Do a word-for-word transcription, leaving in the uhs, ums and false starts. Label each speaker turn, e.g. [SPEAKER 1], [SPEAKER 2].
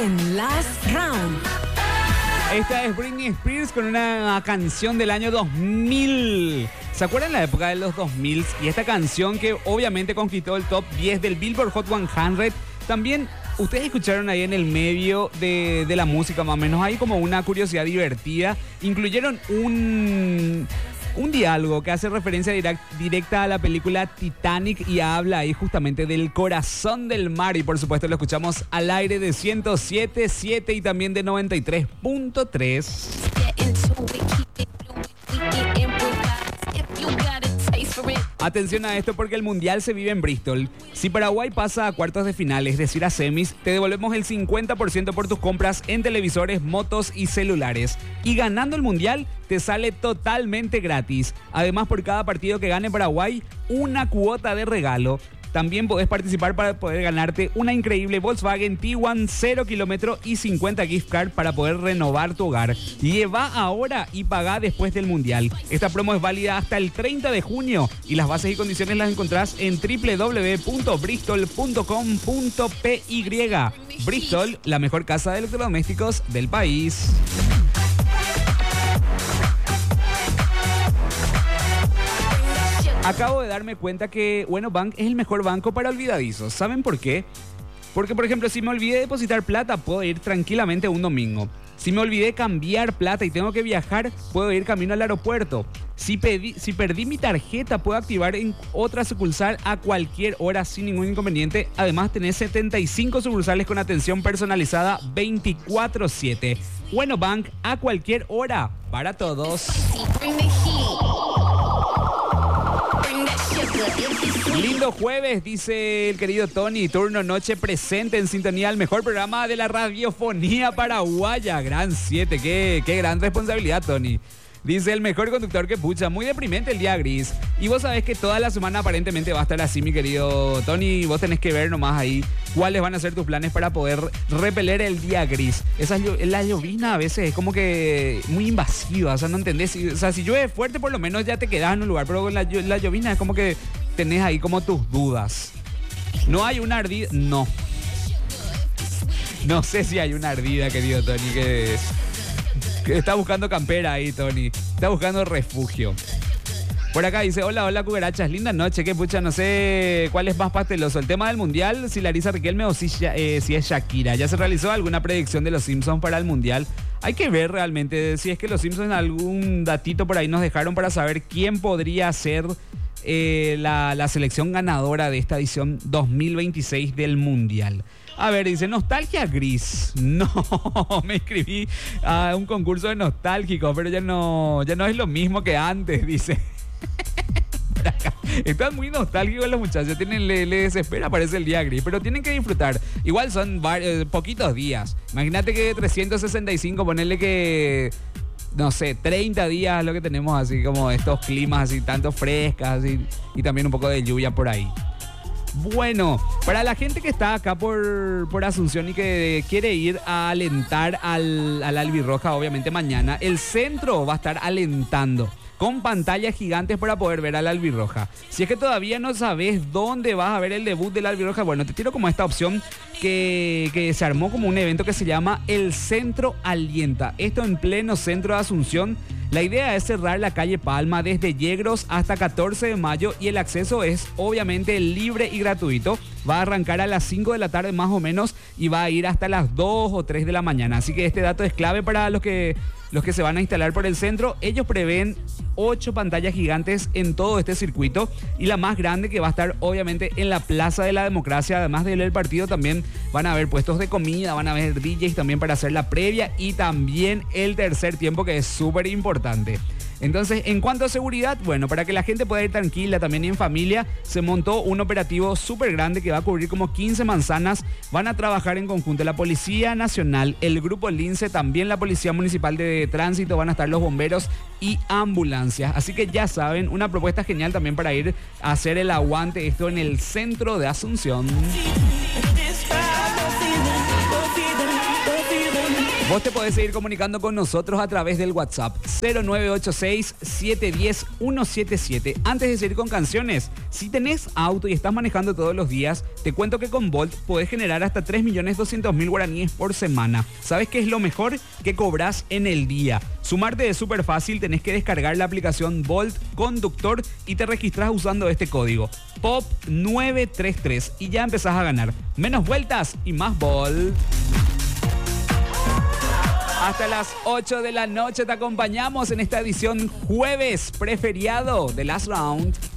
[SPEAKER 1] en Last Round.
[SPEAKER 2] Esta es Britney Spears con una canción del año dos mil. ¿Se acuerdan la época de los dos mil? Y esta canción que obviamente conquistó el top diez del Billboard Hot cien. También ustedes escucharon ahí en el medio de, de la música, más o menos, ahí como una curiosidad divertida. Incluyeron un... Un diálogo que hace referencia direct, directa a la película Titanic y habla ahí justamente del corazón del mar. Y por supuesto lo escuchamos al aire de ciento siete punto siete y también de noventa y tres punto tres. Atención a esto porque el Mundial se vive en Bristol. Si Paraguay pasa a cuartos de final, es decir a semis, te devolvemos el cincuenta por ciento por tus compras en televisores, motos y celulares. Y ganando el Mundial te sale totalmente gratis. Además, por cada partido que gane Paraguay, una cuota de regalo. También podés participar para poder ganarte una increíble Volkswagen Tiguan cero kilómetro y cincuenta gift card para poder renovar tu hogar. Lleva ahora y pagá después del Mundial. Esta promo es válida hasta el treinta de junio y las bases y condiciones las encontrás en doble u doble u doble u punto bristol punto com punto p y. Bristol, la mejor casa de electrodomésticos del país. Acabo de darme cuenta que Bueno Bank es el mejor banco para olvidadizos. ¿Saben por qué? Porque, por ejemplo, si me olvidé depositar plata, puedo ir tranquilamente un domingo. Si me olvidé cambiar plata y tengo que viajar, puedo ir camino al aeropuerto. Si, pedí, si perdí mi tarjeta, puedo activar en otra sucursal a cualquier hora sin ningún inconveniente. Además, tenés setenta y cinco sucursales con atención personalizada veinticuatro siete. Bueno Bank, a cualquier hora, para todos. Lindo jueves, dice el querido Tony. Turno noche presente en sintonía al mejor programa de la radiofonía paraguaya. Gran siete, qué, qué gran responsabilidad, Tony. Dice el mejor conductor que pucha, muy deprimente el día gris. Y vos sabés que toda la semana aparentemente va a estar así, mi querido Tony. Vos tenés que ver nomás ahí cuáles van a ser tus planes para poder repeler el día gris. Esa, la llovizna a veces es como que muy invasiva, o sea, no entendés. O sea, si llueve fuerte por lo menos ya te quedás en un lugar, pero la, la llovizna es como que tenés ahí como tus dudas. ¿No hay una ardida? No. No sé si hay una ardida, querido Tony, que... Está buscando campera ahí, Tony. Está buscando refugio. Por acá dice, hola, hola, cucarachas. Linda noche, qué pucha, no sé cuál es más pasteloso. El tema del Mundial, si Larisa Riquelme o si, eh, si es Shakira. ¿Ya se realizó alguna predicción de los Simpsons para el Mundial? Hay que ver realmente si es que los Simpsons algún datito por ahí nos dejaron para saber quién podría ser eh, la, la selección ganadora de esta edición dos mil veintiséis del Mundial. A ver, dice, nostalgia gris. No, me inscribí a un concurso de nostálgicos, pero ya no, ya no es lo mismo que antes, dice. Están muy nostálgicos los muchachos, tienen, le, le desespera, parece el día gris, pero tienen que disfrutar. Igual son varios, poquitos días. Imagínate que de trescientos sesenta y cinco, ponerle que, no sé, treinta días lo que tenemos así como estos climas así, tanto frescas y, y también un poco de lluvia por ahí. Bueno, para la gente que está acá por, por Asunción y que quiere ir a alentar al, al Albirroja, obviamente mañana, el centro va a estar alentando con pantallas gigantes para poder ver al Albirroja. Si es que todavía no sabes dónde vas a ver el debut del Albirroja, bueno, te tiro como esta opción que, que se armó como un evento que se llama El Centro Alienta. Esto en pleno centro de Asunción. La idea es cerrar la calle Palma desde Yegros hasta catorce de mayo y el acceso es obviamente libre y gratuito. Va a arrancar a las cinco de la tarde más o menos y va a ir hasta las dos o tres de la mañana. Así que este dato es clave para los que, los que se van a instalar por el centro. Ellos prevén ocho pantallas gigantes en todo este circuito y la más grande que va a estar obviamente en la Plaza de la Democracia. Además del partido también van a haber puestos de comida, van a haber D Js también para hacer la previa y también el tercer tiempo, que es súper importante. Entonces, en cuanto a seguridad, bueno, para que la gente pueda ir tranquila también y en familia, se montó un operativo súper grande que va a cubrir como quince manzanas. Van a trabajar en conjunto la Policía Nacional, el Grupo Lince, también la Policía Municipal de Tránsito, van a estar los bomberos y ambulancias. Así que ya saben, una propuesta genial también para ir a hacer el aguante, esto en el centro de Asunción. Vos te podés seguir comunicando con nosotros a través del WhatsApp cero nueve ocho seis, siete uno cero, uno siete siete. Antes de seguir con canciones, si tenés auto y estás manejando todos los días, te cuento que con Bolt podés generar hasta tres millones doscientos mil guaraníes por semana. ¿Sabes qué es lo mejor? Que cobrás en el día. Sumarte es súper fácil, tenés que descargar la aplicación Bolt Conductor y te registrás usando este código P O P nueve tres tres y ya empezás a ganar. Menos vueltas y más Bolt. Hasta las ocho de la noche te acompañamos en esta edición jueves preferiado de Last Round.